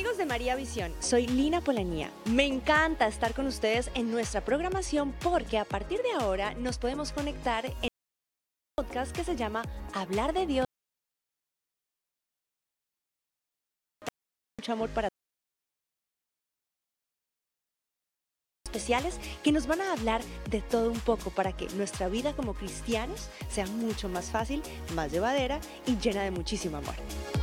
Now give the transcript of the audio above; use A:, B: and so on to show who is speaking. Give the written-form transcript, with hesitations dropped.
A: Amigos de María Visión, soy Lina Polanía. Me encanta estar con ustedes en nuestra programación porque a partir de ahora nos podemos conectar en un podcast que se llama Hablar de Dios. Mucho amor para especiales que nos van a hablar de todo un poco para que nuestra vida como cristianos sea mucho más fácil, más llevadera y llena de muchísimo amor.